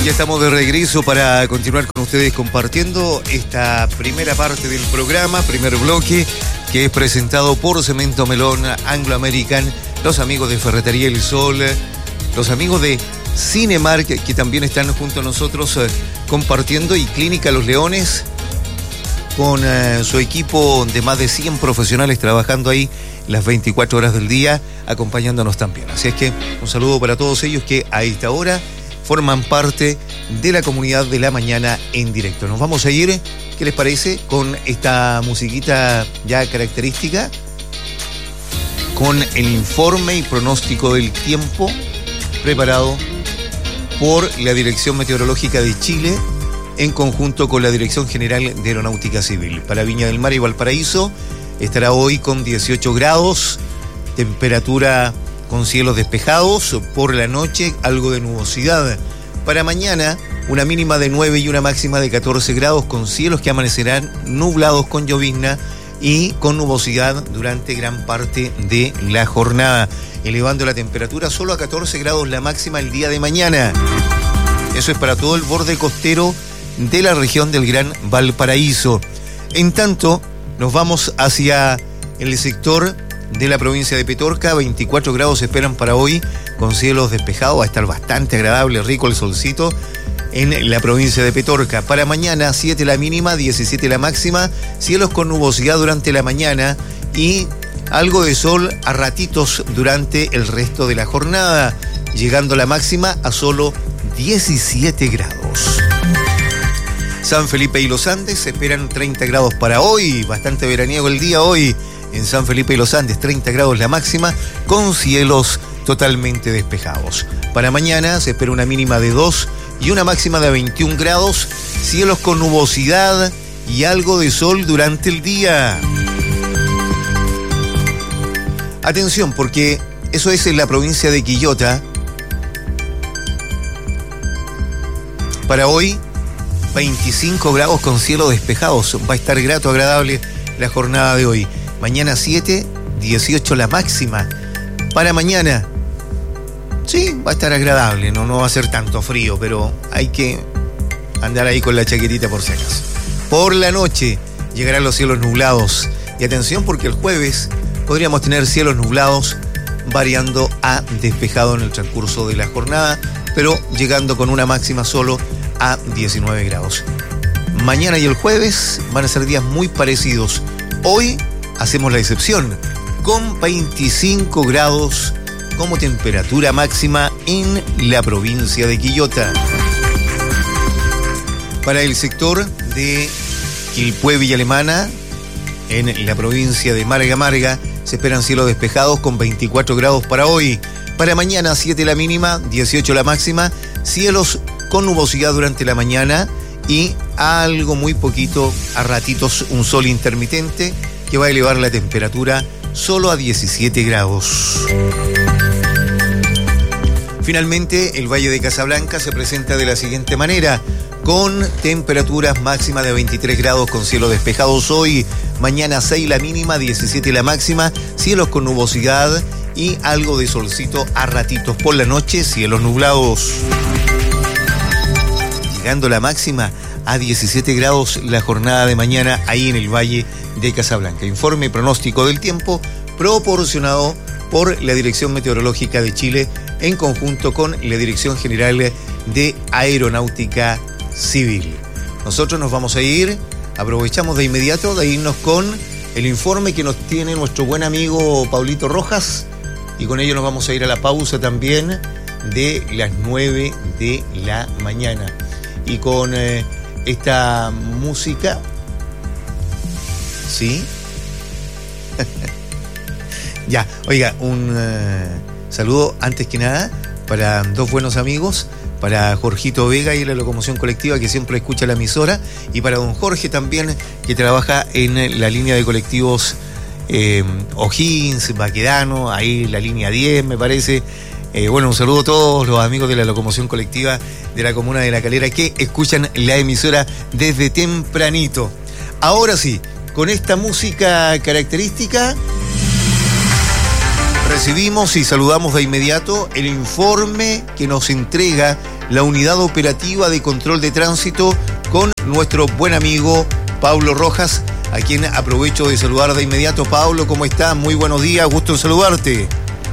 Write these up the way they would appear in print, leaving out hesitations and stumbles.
Ya estamos de regreso para continuar con ustedes compartiendo esta primera parte del programa, primer bloque, que es presentado por Cemento Melón, Anglo American, los amigos de Ferretería El Sol, los amigos de Cinemark, que también están junto a nosotros compartiendo, y Clínica Los Leones, con su equipo de más de 100 profesionales trabajando ahí las 24 horas del día, acompañándonos también. Así es que un saludo para todos ellos que a esta hora forman parte de la comunidad de la mañana en directo. Nos vamos a ir, ¿qué les parece? Con esta musiquita ya característica, con el informe y pronóstico del tiempo preparado por la Dirección Meteorológica de Chile en conjunto con la Dirección General de Aeronáutica Civil. Para Viña del Mar y Valparaíso estará hoy con 18 grados, temperatura con cielos despejados, por la noche algo de nubosidad. Para mañana una mínima de 9 y una máxima de 14 grados, con cielos que amanecerán nublados con llovizna y con nubosidad durante gran parte de la jornada, elevando la temperatura solo a 14 grados la máxima el día de mañana. Eso es para todo el borde costero de la región del Gran Valparaíso. En tanto, nos vamos hacia el sector de la provincia de Petorca. 24 grados se esperan para hoy, con cielos despejados. Va a estar bastante agradable, rico el solcito en la provincia de Petorca. Para mañana, 7 la mínima, 17 la máxima, cielos con nubosidad durante la mañana y algo de sol a ratitos durante el resto de la jornada, llegando la máxima a solo 17 grados. San Felipe y los Andes se esperan 30 grados para hoy, bastante veraniego el día hoy en San Felipe y los Andes, 30 grados la máxima, con cielos totalmente despejados. Para mañana se espera una mínima de 2 y una máxima de 21 grados, cielos con nubosidad y algo de sol durante el día. Atención, porque eso es en la provincia de Quillota. Para hoy, 25 grados con cielos despejados. Va a estar grato, agradable la jornada de hoy. Mañana 7, 18 la máxima. Para mañana, sí, va a estar agradable, no va a ser tanto frío, pero hay que andar ahí con la chaquetita por si acaso. Por la noche llegarán los cielos nublados. Y atención, porque el jueves podríamos tener cielos nublados variando a despejado en el transcurso de la jornada, pero llegando con una máxima solo a 19 grados. Mañana y el jueves van a ser días muy parecidos. Hoy hacemos la excepción, con 25 grados como temperatura máxima en la provincia de Quillota. Para el sector de Quilpué, Villa Alemana, en la provincia de Marga Marga, se esperan cielos despejados con 24 grados para hoy. Para mañana, 7 la mínima, 18 la máxima, cielos con nubosidad durante la mañana y algo muy poquito, a ratitos, un sol intermitente que va a elevar la temperatura solo a 17 grados. Finalmente, el Valle de Casablanca se presenta de la siguiente manera, con temperaturas máximas de 23 grados con cielos despejados hoy, mañana 6 la mínima, 17 la máxima, cielos con nubosidad y algo de solcito a ratitos. Por la noche, cielos nublados. Llegando la máxima a 17 grados la jornada de mañana ahí en el Valle de Casablanca. Informe y pronóstico del tiempo proporcionado por la Dirección Meteorológica de Chile en conjunto con la Dirección General de Aeronáutica Civil. Nosotros nos vamos a ir, aprovechamos de inmediato de irnos con el informe que nos tiene nuestro buen amigo Paulito Rojas, y con ello nos vamos a ir a la pausa también de las 9 de la mañana. Y con esta música, ¿sí? Ya, oiga, un saludo antes que nada para dos buenos amigos, para Jorgito Vega y la locomoción colectiva que siempre escucha la emisora, y para don Jorge también, que trabaja en la línea de colectivos O'Higgins, Baquedano, ahí la línea 10 me parece. Bueno, un saludo a todos los amigos de la locomoción colectiva de la comuna de La Calera que escuchan la emisora desde tempranito. Ahora sí, con esta música característica recibimos y saludamos de inmediato el informe que nos entrega la unidad operativa de control de tránsito con nuestro buen amigo Pablo Rojas, a quien aprovecho de saludar de inmediato. Pablo, ¿cómo estás? Muy buenos días, gusto en saludarte.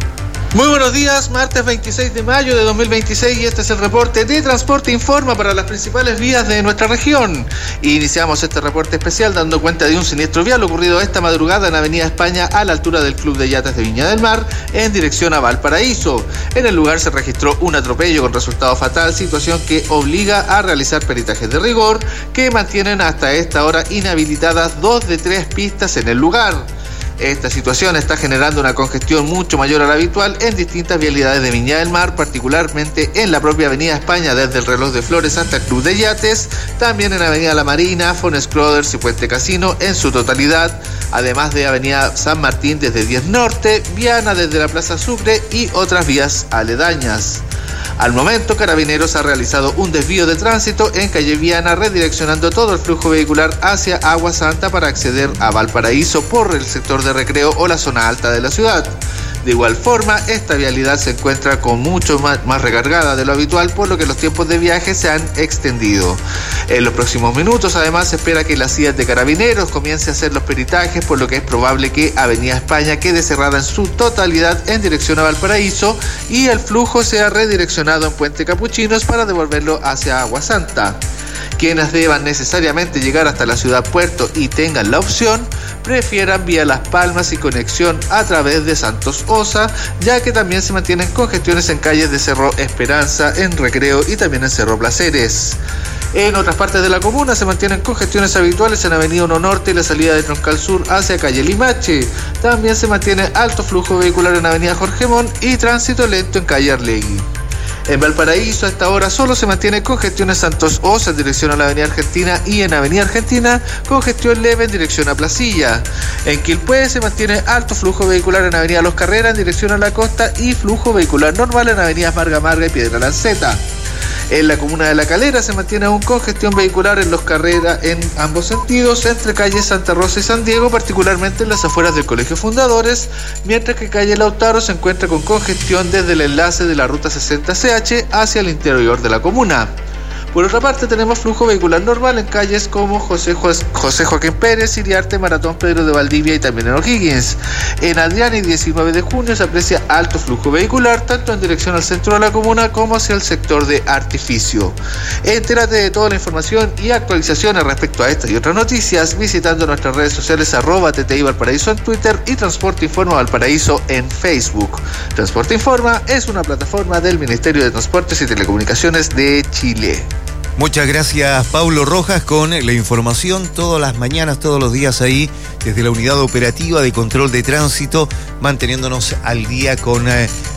Muy buenos días, martes 26 de mayo de 2026 y este es el reporte de Transporte Informa para las principales vías de nuestra región. Iniciamos este reporte especial dando cuenta de un siniestro vial ocurrido esta madrugada en Avenida España a la altura del Club de Yates de Viña del Mar en dirección a Valparaíso. En el lugar se registró un atropello con resultado fatal, situación que obliga a realizar peritajes de rigor que mantienen hasta esta hora inhabilitadas 2 de 3 pistas en el lugar. Esta situación está generando una congestión mucho mayor a la habitual en distintas vialidades de Viña del Mar, particularmente en la propia Avenida España desde el Reloj de Flores hasta el Club de Yates, también en Avenida La Marina, Fones Crothers y Puente Casino en su totalidad, además de Avenida San Martín desde 10 Norte, Viana desde la Plaza Sucre y otras vías aledañas. Al momento, Carabineros ha realizado un desvío de tránsito en calle Viana, redireccionando todo el flujo vehicular hacia Agua Santa para acceder a Valparaíso por el sector de Recreo o la zona alta de la ciudad. De igual forma, esta vialidad se encuentra con mucho más recargada de lo habitual, por lo que los tiempos de viaje se han extendido. En los próximos minutos, además, se espera que la CIA de Carabineros comience a hacer los peritajes, por lo que es probable que Avenida España quede cerrada en su totalidad en dirección a Valparaíso y el flujo sea redireccionado en Puente Capuchinos para devolverlo hacia Agua Santa. Quienes deban necesariamente llegar hasta la ciudad puerto y tengan la opción, prefieran vía Las Palmas y conexión a través de Santos Osa, ya que también se mantienen congestiones en calles de Cerro Esperanza, en Recreo y también en Cerro Placeres. En otras partes de la comuna se mantienen congestiones habituales en Avenida 1 Norte y la salida de Troncal Sur hacia calle Limache. También se mantiene alto flujo vehicular en Avenida Jorge Montt y tránsito lento en calle Arlegui. En Valparaíso a esta hora solo se mantiene congestión en Santos Osa en dirección a la Avenida Argentina y en Avenida Argentina congestión leve en dirección a Placilla. En Quilpué se mantiene alto flujo vehicular en Avenida Los Carreras en dirección a la costa y flujo vehicular normal en Avenidas Marga Marga y Piedra Lanceta. En la comuna de La Calera se mantiene aún congestión vehicular en Los Carreras en ambos sentidos, entre calles Santa Rosa y San Diego, particularmente en las afueras del Colegio Fundadores, mientras que calle Lautaro se encuentra con congestión desde el enlace de la ruta 60CH hacia el interior de la comuna. Por otra parte, tenemos flujo vehicular normal en calles como José Joaquín Pérez, Iriarte, Maratón Pedro de Valdivia y también en O'Higgins. En Adrián y 19 de junio se aprecia alto flujo vehicular, tanto en dirección al centro de la comuna como hacia el sector de Artificio. Entérate de toda la información y actualizaciones respecto a estas y otras noticias visitando nuestras redes sociales @TTI Valparaíso en Twitter y Transporte Informa Valparaíso en Facebook. Transporte Informa es una plataforma del Ministerio de Transportes y Telecomunicaciones de Chile. Muchas gracias, Pablo Rojas, con la información todas las mañanas, todos los días ahí, desde la unidad operativa de control de tránsito, manteniéndonos al día con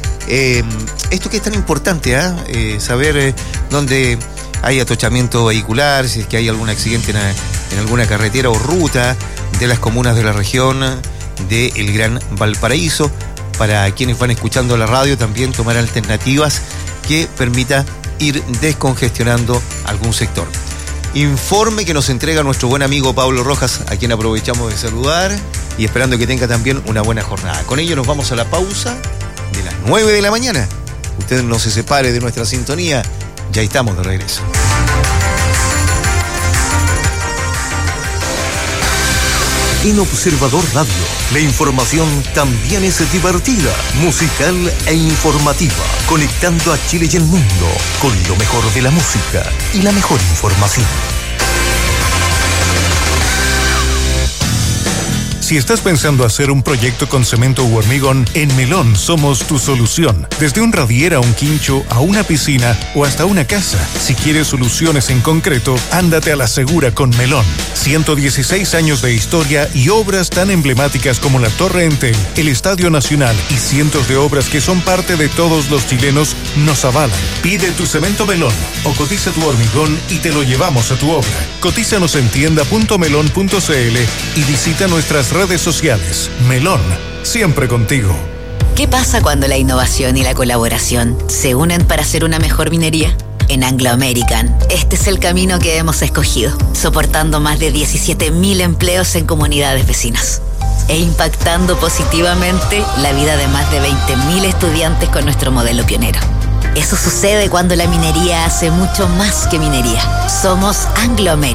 esto que es tan importante, saber dónde hay atochamiento vehicular, si es que hay algún accidente en alguna carretera o ruta de las comunas de la región de el Gran Valparaíso. Para quienes van escuchando la radio, también tomar alternativas que permita ir descongestionando algún sector. Informe que nos entrega nuestro buen amigo Pablo Rojas, a quien aprovechamos de saludar y esperando que tenga también una buena jornada. Con ello nos vamos a la pausa de las 9 de la mañana. Usted no se separe de nuestra sintonía, ya estamos de regreso. En Observador Radio, la información también es divertida, musical e informativa, conectando a Chile y el mundo con lo mejor de la música y la mejor información. Si estás pensando hacer un proyecto con cemento u hormigón, en Melón somos tu solución. Desde un radier a un quincho, a una piscina o hasta una casa. Si quieres soluciones en concreto, ándate a la segura con Melón. 116 años de historia y obras tan emblemáticas como la Torre Entel, el Estadio Nacional y cientos de obras que son parte de todos los chilenos nos avalan. Pide tu cemento Melón o cotiza tu hormigón y te lo llevamos a tu obra. Cotízanos en tienda.melon.cl y visita nuestras redes sociales. Melón, siempre contigo. ¿Qué pasa cuando la innovación y la colaboración se unen para hacer una mejor minería? En Anglo American, este es el camino que hemos escogido, soportando más de 17.000 empleos en comunidades vecinas e impactando positivamente la vida de más de 20.000 estudiantes con nuestro modelo pionero. Eso sucede cuando la minería hace mucho más que minería. Somos Anglo American.